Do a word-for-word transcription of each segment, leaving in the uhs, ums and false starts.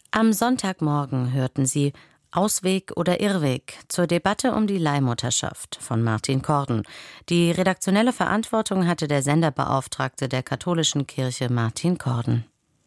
Am Sonntagmorgen hörten Sie Ausweg oder Irrweg zur Debatte um die Leihmutterschaft von Martin Korden. Die redaktionelle Verantwortung hatte der Senderbeauftragte der katholischen Kirche Martin Korden.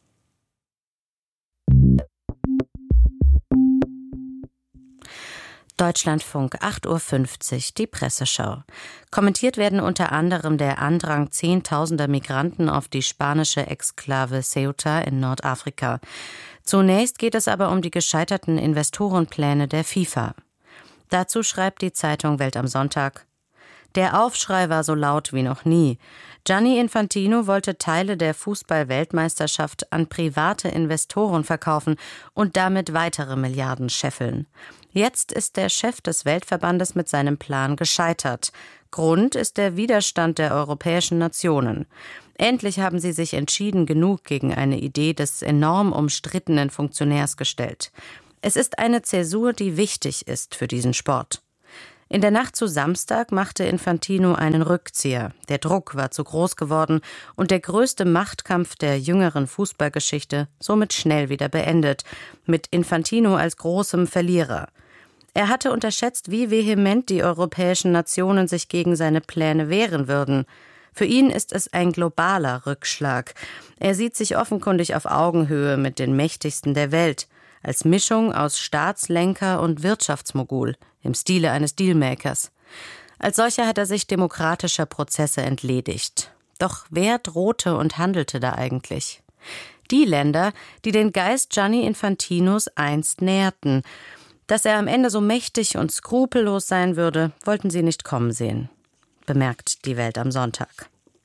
Deutschlandfunk, acht Uhr fünfzig, die Presseschau. Kommentiert werden unter anderem der Andrang zehntausender Migranten auf die spanische Exklave Ceuta in Nordafrika. Zunächst geht es aber um die gescheiterten Investorenpläne der FIFA. Dazu schreibt die Zeitung Welt am Sonntag: Der Aufschrei war so laut wie noch nie. Gianni Infantino wollte Teile der Fußball-Weltmeisterschaft an private Investoren verkaufen und damit weitere Milliarden scheffeln. Jetzt ist der Chef des Weltverbandes mit seinem Plan gescheitert. Grund ist der Widerstand der europäischen Nationen. Endlich haben sie sich entschieden genug gegen eine Idee des enorm umstrittenen Funktionärs gestellt. Es ist eine Zäsur, die wichtig ist für diesen Sport. In der Nacht zu Samstag machte Infantino einen Rückzieher. Der Druck war zu groß geworden und der größte Machtkampf der jüngeren Fußballgeschichte somit schnell wieder beendet, mit Infantino als großem Verlierer. Er hatte unterschätzt, wie vehement die europäischen Nationen sich gegen seine Pläne wehren würden. Für ihn ist es ein globaler Rückschlag. Er sieht sich offenkundig auf Augenhöhe mit den Mächtigsten der Welt, als Mischung aus Staatslenker und Wirtschaftsmogul im Stile eines Dealmakers. Als solcher hat er sich demokratischer Prozesse entledigt. Doch wer drohte und handelte da eigentlich? Die Länder, die den Geist Gianni Infantinos einst nährten. Dass er am Ende so mächtig und skrupellos sein würde, wollten sie nicht kommen sehen, bemerkt die Welt am Sonntag.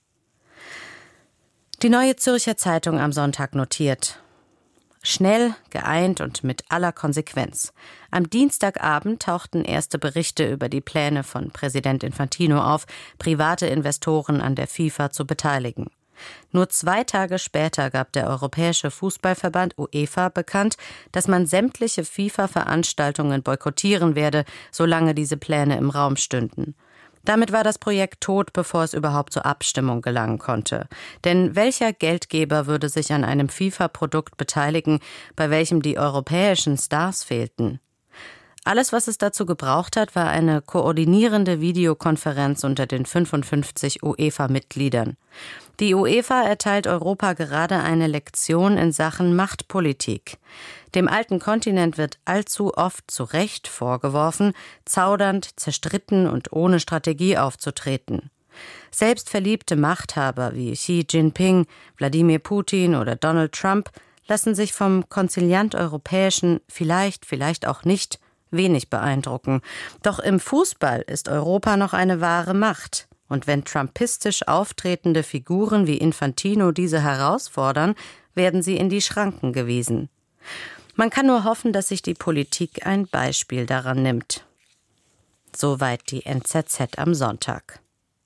Die Neue Zürcher Zeitung am Sonntag notiert: Schnell, geeint und mit aller Konsequenz. Am Dienstagabend tauchten erste Berichte über die Pläne von Präsident Infantino auf, private Investoren an der FIFA zu beteiligen. Nur zwei Tage später gab der Europäische Fußballverband UEFA bekannt, dass man sämtliche FIFA-Veranstaltungen boykottieren werde, solange diese Pläne im Raum stünden. Damit war das Projekt tot, bevor es überhaupt zur Abstimmung gelangen konnte. Denn welcher Geldgeber würde sich an einem FIFA-Produkt beteiligen, bei welchem die europäischen Stars fehlten? Alles, was es dazu gebraucht hat, war eine koordinierende Videokonferenz unter den fünfundfünfzig UEFA-Mitgliedern. Die UEFA erteilt Europa gerade eine Lektion in Sachen Machtpolitik. Dem alten Kontinent wird allzu oft zu Recht vorgeworfen, zaudernd, zerstritten und ohne Strategie aufzutreten. Selbstverliebte Machthaber wie Xi Jinping, Wladimir Putin oder Donald Trump lassen sich vom konziliant europäischen vielleicht, vielleicht auch nicht wenig beeindrucken. Doch im Fußball ist Europa noch eine wahre Macht. Und wenn trumpistisch auftretende Figuren wie Infantino diese herausfordern, werden sie in die Schranken gewiesen. Man kann nur hoffen, dass sich die Politik ein Beispiel daran nimmt. Soweit die N Z Z am Sonntag.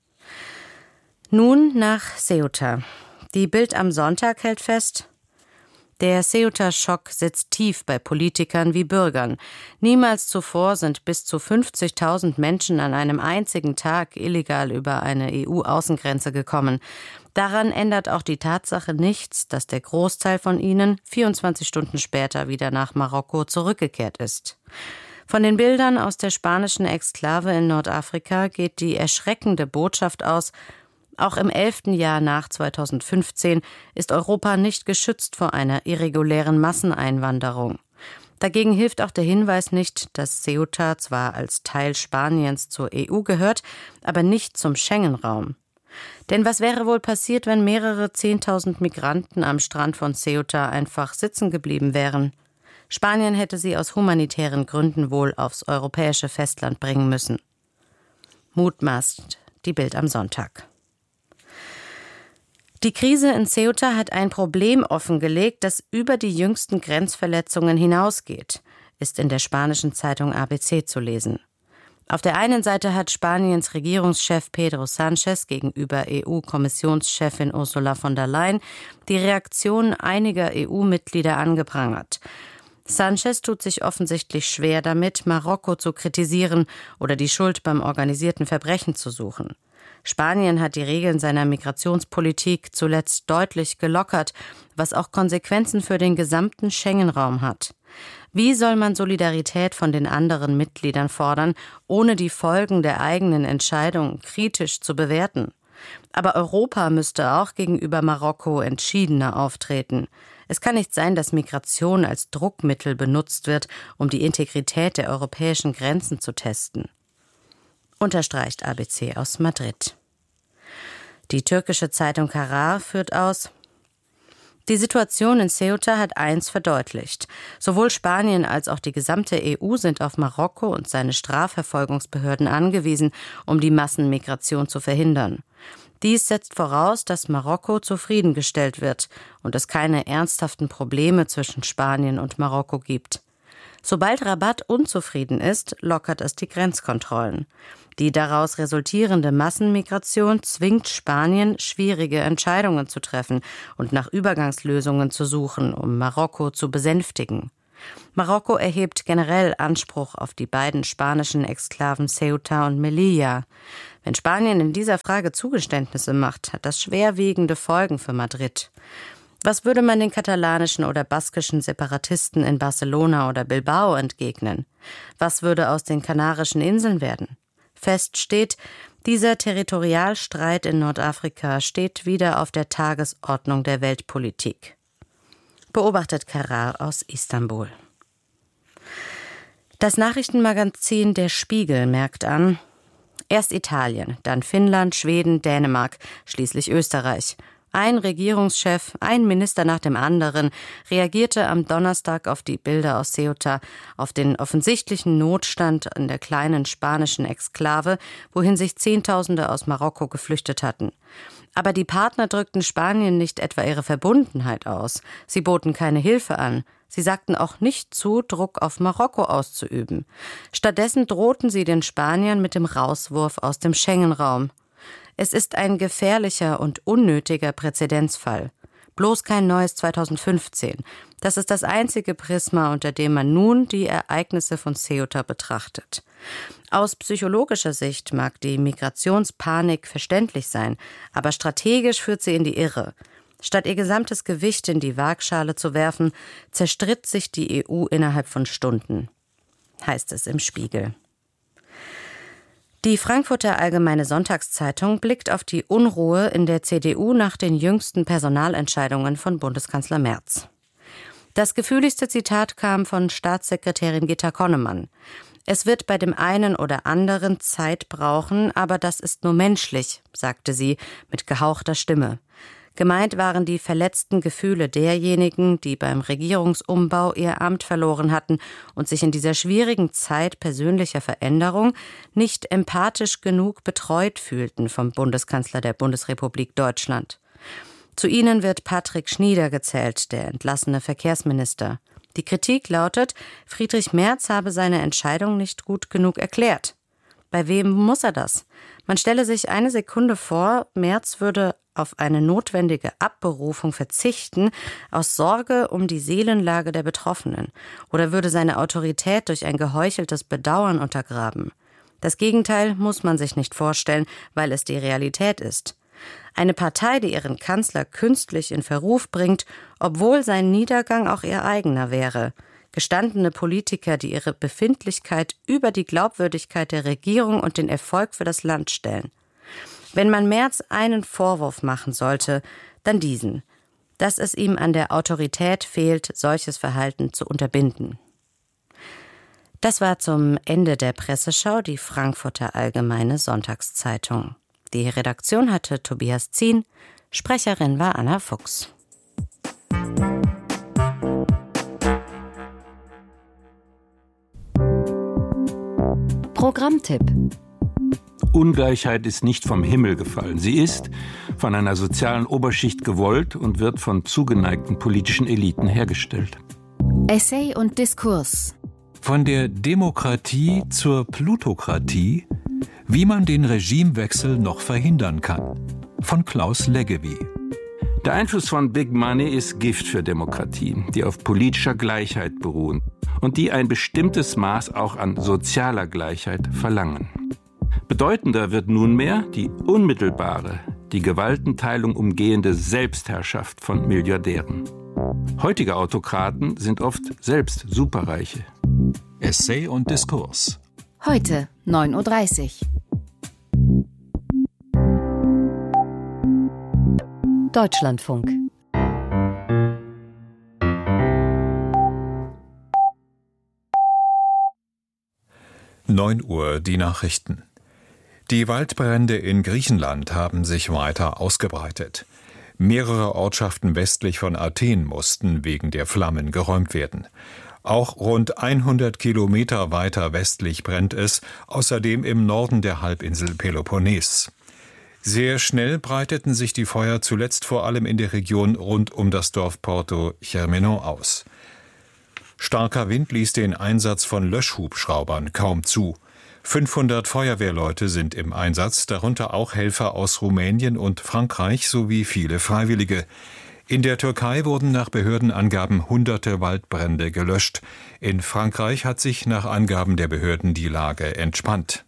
Nun nach Ceuta. Die Bild am Sonntag hält fest: Der Ceuta-Schock sitzt tief bei Politikern wie Bürgern. Niemals zuvor sind bis zu fünfzigtausend Menschen an einem einzigen Tag illegal über eine E U-Außengrenze gekommen. Daran ändert auch die Tatsache nichts, dass der Großteil von ihnen vierundzwanzig Stunden später wieder nach Marokko zurückgekehrt ist. Von den Bildern aus der spanischen Exklave in Nordafrika geht die erschreckende Botschaft aus: Auch im elften Jahr nach zweitausendfünfzehn ist Europa nicht geschützt vor einer irregulären Masseneinwanderung. Dagegen hilft auch der Hinweis nicht, dass Ceuta zwar als Teil Spaniens zur E U gehört, aber nicht zum Schengen-Raum. Denn was wäre wohl passiert, wenn mehrere Zehntausend Migranten am Strand von Ceuta einfach sitzen geblieben wären? Spanien hätte sie aus humanitären Gründen wohl aufs europäische Festland bringen müssen. Mutmaßt die Bild am Sonntag. Die Krise in Ceuta hat ein Problem offengelegt, das über die jüngsten Grenzverletzungen hinausgeht, ist in der spanischen Zeitung A B C zu lesen. Auf der einen Seite hat Spaniens Regierungschef Pedro Sánchez gegenüber E U-Kommissionschefin Ursula von der Leyen die Reaktion einiger E U-Mitglieder angeprangert. Sánchez tut sich offensichtlich schwer damit, Marokko zu kritisieren oder die Schuld beim organisierten Verbrechen zu suchen. Spanien hat die Regeln seiner Migrationspolitik zuletzt deutlich gelockert, was auch Konsequenzen für den gesamten Schengen-Raum hat. Wie soll man Solidarität von den anderen Mitgliedern fordern, ohne die Folgen der eigenen Entscheidung kritisch zu bewerten? Aber Europa müsste auch gegenüber Marokko entschiedener auftreten. Es kann nicht sein, dass Migration als Druckmittel benutzt wird, um die Integrität der europäischen Grenzen zu testen. Unterstreicht A B C aus Madrid. Die türkische Zeitung Karar führt aus: Die Situation in Ceuta hat eins verdeutlicht. Sowohl Spanien als auch die gesamte E U sind auf Marokko und seine Strafverfolgungsbehörden angewiesen, um die Massenmigration zu verhindern. Dies setzt voraus, dass Marokko zufriedengestellt wird und es keine ernsthaften Probleme zwischen Spanien und Marokko gibt. Sobald Rabat unzufrieden ist, lockert es die Grenzkontrollen. Die daraus resultierende Massenmigration zwingt Spanien, schwierige Entscheidungen zu treffen und nach Übergangslösungen zu suchen, um Marokko zu besänftigen. Marokko erhebt generell Anspruch auf die beiden spanischen Exklaven Ceuta und Melilla. Wenn Spanien in dieser Frage Zugeständnisse macht, hat das schwerwiegende Folgen für Madrid. Was würde man den katalanischen oder baskischen Separatisten in Barcelona oder Bilbao entgegnen? Was würde aus den Kanarischen Inseln werden? Fest steht, dieser Territorialstreit in Nordafrika steht wieder auf der Tagesordnung der Weltpolitik. Beobachtet Karar aus Istanbul. Das Nachrichtenmagazin Der Spiegel merkt an: Erst Italien, dann Finnland, Schweden, Dänemark, schließlich Österreich. Ein Regierungschef, ein Minister nach dem anderen reagierte am Donnerstag auf die Bilder aus Ceuta, auf den offensichtlichen Notstand in der kleinen spanischen Exklave, wohin sich Zehntausende aus Marokko geflüchtet hatten. Aber die Partner drückten Spanien nicht etwa ihre Verbundenheit aus. Sie boten keine Hilfe an. Sie sagten auch nicht zu, Druck auf Marokko auszuüben. Stattdessen drohten sie den Spaniern mit dem Rauswurf aus dem Schengen-Raum. Es ist ein gefährlicher und unnötiger Präzedenzfall. Bloß kein neues zweitausendfünfzehn. Das ist das einzige Prisma, unter dem man nun die Ereignisse von Ceuta betrachtet. Aus psychologischer Sicht mag die Migrationspanik verständlich sein, aber strategisch führt sie in die Irre. Statt ihr gesamtes Gewicht in die Waagschale zu werfen, zerstritt sich die E U innerhalb von Stunden, heißt es im Spiegel. Die Frankfurter Allgemeine Sonntagszeitung blickt auf die Unruhe in der C D U nach den jüngsten Personalentscheidungen von Bundeskanzler Merz. Das gefühligste Zitat kam von Staatssekretärin Gitta Connemann. Es wird bei dem einen oder anderen Zeit brauchen, aber das ist nur menschlich, sagte sie mit gehauchter Stimme. Gemeint waren die verletzten Gefühle derjenigen, die beim Regierungsumbau ihr Amt verloren hatten und sich in dieser schwierigen Zeit persönlicher Veränderung nicht empathisch genug betreut fühlten vom Bundeskanzler der Bundesrepublik Deutschland. Zu ihnen wird Patrick Schnieder gezählt, der entlassene Verkehrsminister. Die Kritik lautet, Friedrich Merz habe seine Entscheidung nicht gut genug erklärt. Bei wem muss er das? Man stelle sich eine Sekunde vor, Merz würde auf eine notwendige Abberufung verzichten, aus Sorge um die Seelenlage der Betroffenen, oder würde seine Autorität durch ein geheucheltes Bedauern untergraben. Das Gegenteil muss man sich nicht vorstellen, weil es die Realität ist. Eine Partei, die ihren Kanzler künstlich in Verruf bringt, obwohl sein Niedergang auch ihr eigener wäre. Gestandene Politiker, die ihre Befindlichkeit über die Glaubwürdigkeit der Regierung und den Erfolg für das Land stellen. Wenn man Merz einen Vorwurf machen sollte, dann diesen, dass es ihm an der Autorität fehlt, solches Verhalten zu unterbinden. Das war zum Ende der Presseschau die Frankfurter Allgemeine Sonntagszeitung. Die Redaktion hatte Tobias Zien, Sprecherin war Anna Fuchs. Programmtipp: Ungleichheit ist nicht vom Himmel gefallen. Sie ist von einer sozialen Oberschicht gewollt und wird von zugeneigten politischen Eliten hergestellt. Essay und Diskurs: Von der Demokratie zur Plutokratie, wie man den Regimewechsel noch verhindern kann. Von Klaus Leggevi. Der Einfluss von Big Money ist Gift für Demokratien, die auf politischer Gleichheit beruhen und die ein bestimmtes Maß auch an sozialer Gleichheit verlangen. Bedeutender wird nunmehr die unmittelbare, die Gewaltenteilung umgehende Selbstherrschaft von Milliardären. Heutige Autokraten sind oft selbst Superreiche. Essay und Diskurs. Heute neun Uhr dreißig. Deutschlandfunk. neun Uhr, die Nachrichten. Die Waldbrände in Griechenland haben sich weiter ausgebreitet. Mehrere Ortschaften westlich von Athen mussten wegen der Flammen geräumt werden. Auch rund hundert Kilometer weiter westlich brennt es, außerdem im Norden der Halbinsel Peloponnes. Sehr schnell breiteten sich die Feuer zuletzt vor allem in der Region rund um das Dorf Porto Germenon aus. Starker Wind ließ den Einsatz von Löschhubschraubern kaum zu. fünfhundert Feuerwehrleute sind im Einsatz, darunter auch Helfer aus Rumänien und Frankreich sowie viele Freiwillige. In der Türkei wurden nach Behördenangaben hunderte Waldbrände gelöscht. In Frankreich hat sich nach Angaben der Behörden die Lage entspannt.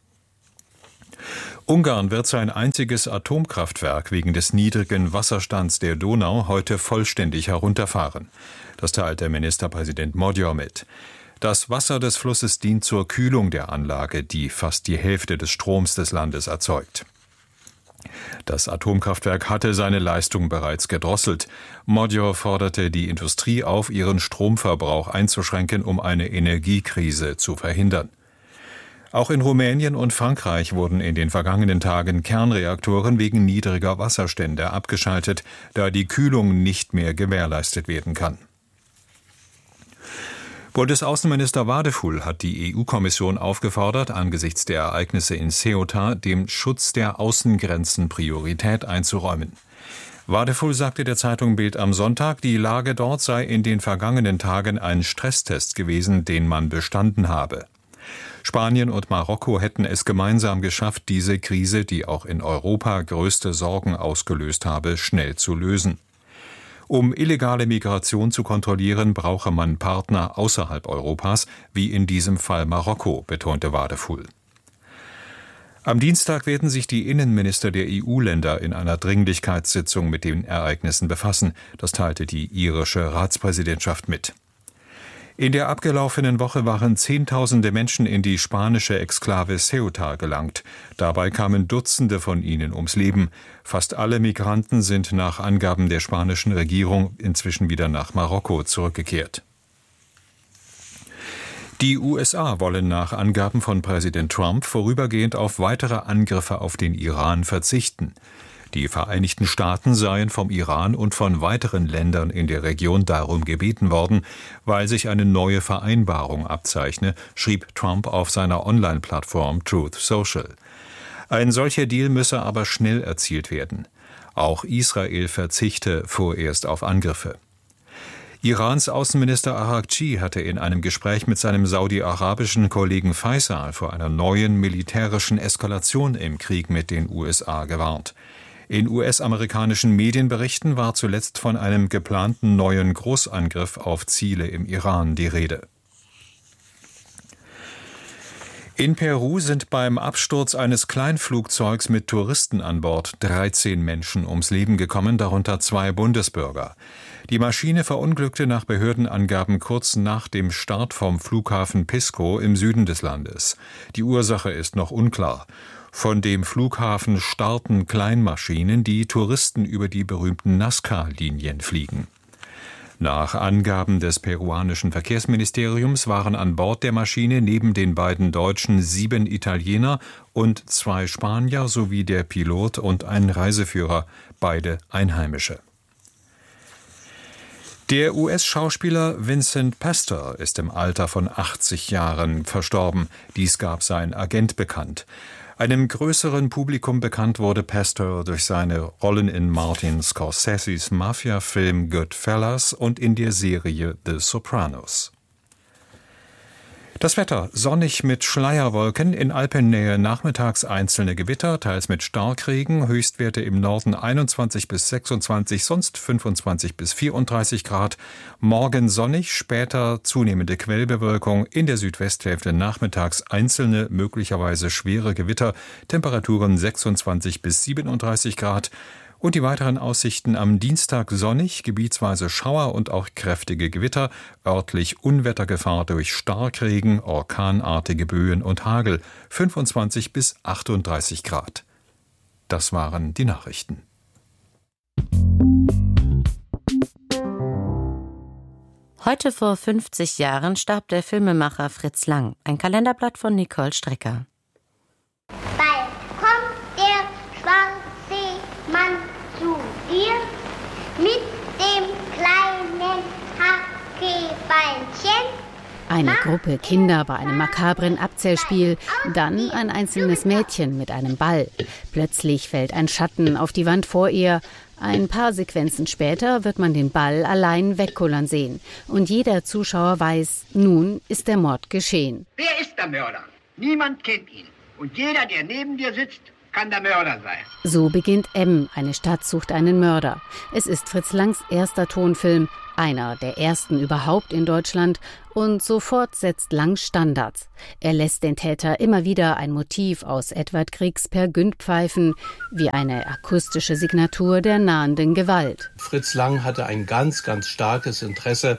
Ungarn wird sein einziges Atomkraftwerk wegen des niedrigen Wasserstands der Donau heute vollständig herunterfahren. Das teilte Ministerpräsident Magyar mit. Das Wasser des Flusses dient zur Kühlung der Anlage, die fast die Hälfte des Stroms des Landes erzeugt. Das Atomkraftwerk hatte seine Leistung bereits gedrosselt. Magyar forderte die Industrie auf, ihren Stromverbrauch einzuschränken, um eine Energiekrise zu verhindern. Auch in Rumänien und Frankreich wurden in den vergangenen Tagen Kernreaktoren wegen niedriger Wasserstände abgeschaltet, da die Kühlung nicht mehr gewährleistet werden kann. Bundesaußenminister Wadefull hat die E U-Kommission aufgefordert, angesichts der Ereignisse in Ceuta dem Schutz der Außengrenzen Priorität einzuräumen. Wadefull sagte der Zeitung Bild am Sonntag, die Lage dort sei in den vergangenen Tagen ein Stresstest gewesen, den man bestanden habe. Spanien und Marokko hätten es gemeinsam geschafft, diese Krise, die auch in Europa größte Sorgen ausgelöst habe, schnell zu lösen. Um illegale Migration zu kontrollieren, brauche man Partner außerhalb Europas, wie in diesem Fall Marokko, betonte Wadefull. Am Dienstag werden sich die Innenminister der E U-Länder in einer Dringlichkeitssitzung mit den Ereignissen befassen. Das teilte die irische Ratspräsidentschaft mit. In der abgelaufenen Woche waren Zehntausende Menschen in die spanische Exklave Ceuta gelangt. Dabei kamen Dutzende von ihnen ums Leben. Fast alle Migranten sind nach Angaben der spanischen Regierung inzwischen wieder nach Marokko zurückgekehrt. Die U S A wollen nach Angaben von Präsident Trump vorübergehend auf weitere Angriffe auf den Iran verzichten. Die Vereinigten Staaten seien vom Iran und von weiteren Ländern in der Region darum gebeten worden, weil sich eine neue Vereinbarung abzeichne, schrieb Trump auf seiner Online-Plattform Truth Social. Ein solcher Deal müsse aber schnell erzielt werden. Auch Israel verzichte vorerst auf Angriffe. Irans Außenminister Araghchi hatte in einem Gespräch mit seinem saudi-arabischen Kollegen Faisal vor einer neuen militärischen Eskalation im Krieg mit den U S A gewarnt. In U S-amerikanischen Medienberichten war zuletzt von einem geplanten neuen Großangriff auf Ziele im Iran die Rede. In Peru sind beim Absturz eines Kleinflugzeugs mit Touristen an Bord dreizehn Menschen ums Leben gekommen, darunter zwei Bundesbürger. Die Maschine verunglückte nach Behördenangaben kurz nach dem Start vom Flughafen Pisco im Süden des Landes. Die Ursache ist noch unklar. Von dem Flughafen starten Kleinmaschinen, die Touristen über die berühmten Nazca-Linien fliegen. Nach Angaben des peruanischen Verkehrsministeriums waren an Bord der Maschine neben den beiden Deutschen sieben Italiener und zwei Spanier sowie der Pilot und ein Reiseführer, beide Einheimische. Der U S-Schauspieler Vincent Pastor ist im Alter von achtzig Jahren verstorben. Dies gab sein Agent bekannt. Einem größeren Publikum bekannt wurde Pastor durch seine Rollen in Martin Scorseses Mafia-Film Goodfellas und in der Serie The Sopranos. Das Wetter: sonnig mit Schleierwolken, in Alpennähe nachmittags einzelne Gewitter, teils mit Starkregen, Höchstwerte im Norden einundzwanzig bis sechsundzwanzig, sonst fünfundzwanzig bis vierunddreißig Grad. Morgen sonnig, später zunehmende Quellbewölkung, in der Südwesthälfte nachmittags einzelne, möglicherweise schwere Gewitter, Temperaturen sechsundzwanzig bis siebenunddreißig Grad. Und die weiteren Aussichten: am Dienstag sonnig, gebietsweise Schauer und auch kräftige Gewitter, örtlich Unwettergefahr durch Starkregen, orkanartige Böen und Hagel, fünfundzwanzig bis achtunddreißig Grad. Das waren die Nachrichten. Heute vor fünfzig Jahren starb der Filmemacher Fritz Lang. Ein Kalenderblatt von Nicole Strecker. Bald kommt der schwarze Mann zu dir mit dem kleinen Hackebeinchen. Eine Gruppe Kinder bei einem makabren Abzählspiel, dann ein einzelnes Mädchen mit einem Ball. Plötzlich fällt ein Schatten auf die Wand vor ihr. Ein paar Sequenzen später wird man den Ball allein wegkullern sehen. Und jeder Zuschauer weiß, nun ist der Mord geschehen. Wer ist der Mörder? Niemand kennt ihn. Und jeder, der neben dir sitzt, kann der Mörder sein. So beginnt M, eine Stadt sucht einen Mörder. Es ist Fritz Langs erster Tonfilm, einer der ersten überhaupt in Deutschland, und sofort setzt Lang Standards. Er lässt den Täter immer wieder ein Motiv aus Edvard Griegs Peer Gynt pfeifen, wie eine akustische Signatur der nahenden Gewalt. Fritz Lang hatte ein ganz, ganz starkes Interesse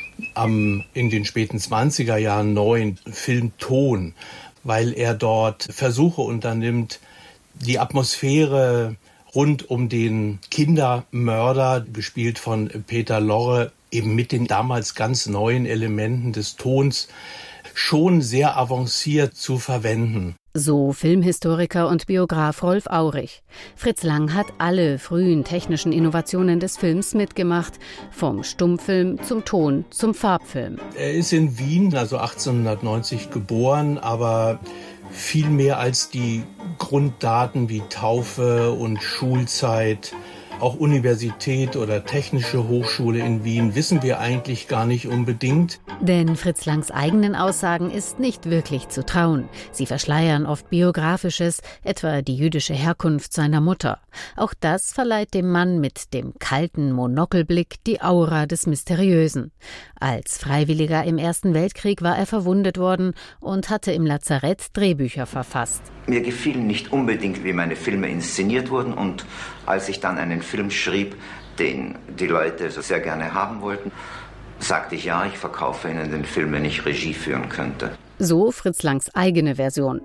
am in den späten zwanziger Jahren neuen Filmton, weil er dort Versuche unternimmt, die Atmosphäre rund um den Kindermörder, gespielt von Peter Lorre, eben mit den damals ganz neuen Elementen des Tons schon sehr avanciert zu verwenden. So Filmhistoriker und Biograf Rolf Aurich. Fritz Lang hat alle frühen technischen Innovationen des Films mitgemacht, vom Stummfilm zum Ton zum Farbfilm. Er ist in Wien, also achtzehnhundertneunzig, geboren, aber viel mehr als die Grunddaten wie Taufe und Schulzeit, auch Universität oder Technische Hochschule in Wien, wissen wir eigentlich gar nicht unbedingt. Denn Fritz Langs eigenen Aussagen ist nicht wirklich zu trauen. Sie verschleiern oft Biografisches, etwa die jüdische Herkunft seiner Mutter. Auch das verleiht dem Mann mit dem kalten Monokelblick die Aura des Mysteriösen. Als Freiwilliger im Ersten Weltkrieg war er verwundet worden und hatte im Lazarett Drehbücher verfasst. Mir gefiel nicht unbedingt, wie meine Filme inszeniert wurden, und als ich dann einen Film schrieb, den die Leute so sehr gerne haben wollten, sagte ich, ja, ich verkaufe Ihnen den Film, wenn ich Regie führen könnte. So Fritz Langs eigene Version.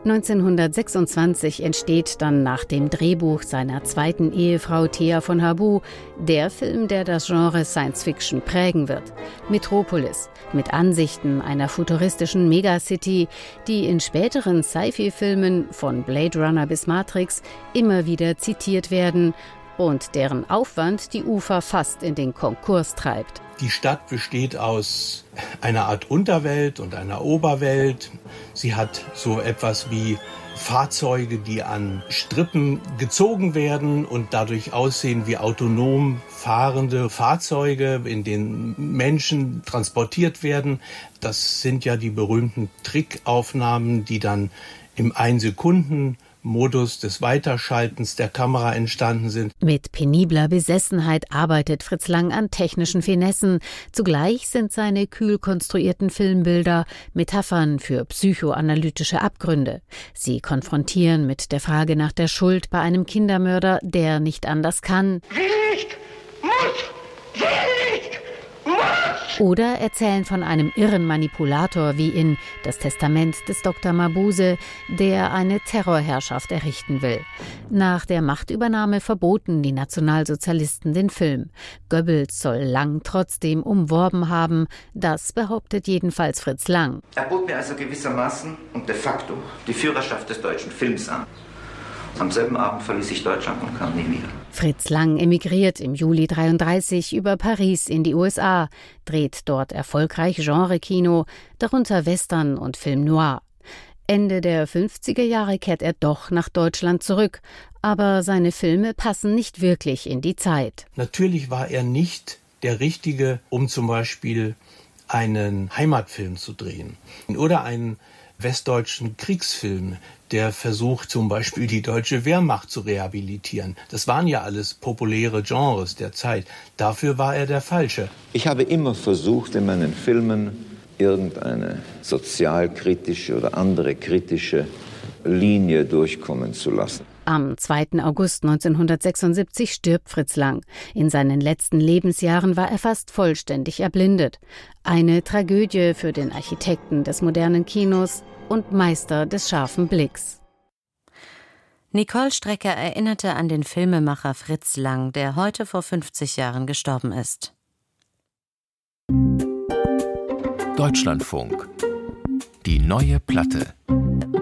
neunzehnhundertsechsundzwanzig entsteht dann nach dem Drehbuch seiner zweiten Ehefrau Thea von Habu der Film, der das Genre Science-Fiction prägen wird. Metropolis, mit Ansichten einer futuristischen Megacity, die in späteren Sci-Fi-Filmen von Blade Runner bis Matrix immer wieder zitiert werden und deren Aufwand die Ufer fast in den Konkurs treibt. Die Stadt besteht aus einer Art Unterwelt und einer Oberwelt. Sie hat so etwas wie Fahrzeuge, die an Strippen gezogen werden und dadurch aussehen wie autonom fahrende Fahrzeuge, in denen Menschen transportiert werden. Das sind ja die berühmten Trickaufnahmen, die dann im Ein-Sekunden- Modus des Weiterschaltens der Kamera entstanden sind. Mit penibler Besessenheit arbeitet Fritz Lang an technischen Finessen. Zugleich sind seine kühl konstruierten Filmbilder Metaphern für psychoanalytische Abgründe. Sie konfrontieren mit der Frage nach der Schuld bei einem Kindermörder, der nicht anders kann. Will nicht, muss, will nicht, muss. Oder erzählen von einem irren Manipulator wie in Das Testament des Doktor Mabuse, der eine Terrorherrschaft errichten will. Nach der Machtübernahme verboten die Nationalsozialisten den Film. Goebbels soll Lang trotzdem umworben haben. Das behauptet jedenfalls Fritz Lang. Er bot mir also gewissermaßen und de facto die Führerschaft des deutschen Films an. Am selben Abend verließ ich Deutschland und kam nie wieder. Fritz Lang emigriert im Juli dreiunddreißig über Paris in die U S A, dreht dort erfolgreich Genre-Kino, darunter Western und Film Noir. Ende der fünfziger Jahre kehrt er doch nach Deutschland zurück, aber seine Filme passen nicht wirklich in die Zeit. Natürlich war er nicht der Richtige, um zum Beispiel einen Heimatfilm zu drehen oder einen westdeutschen Kriegsfilm, der versucht zum Beispiel die deutsche Wehrmacht zu rehabilitieren. Das waren ja alles populäre Genres der Zeit. Dafür war er der Falsche. Ich habe immer versucht, in meinen Filmen irgendeine sozialkritische oder andere kritische Linie durchkommen zu lassen. Am zweiten August neunzehnhundertsechsundsiebzig stirbt Fritz Lang. In seinen letzten Lebensjahren war er fast vollständig erblindet. Eine Tragödie für den Architekten des modernen Kinos und Meister des scharfen Blicks. Nicole Strecker erinnerte an den Filmemacher Fritz Lang, der heute vor fünfzig Jahren gestorben ist. Deutschlandfunk. Die neue Platte.